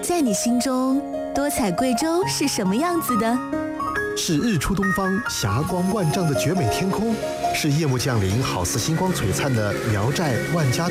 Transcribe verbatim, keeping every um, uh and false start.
在你心中，多彩贵州是什么样子的？ 是日出东方霞光万丈的绝美天空，是夜幕降临好似星光璀璨的聊寨万家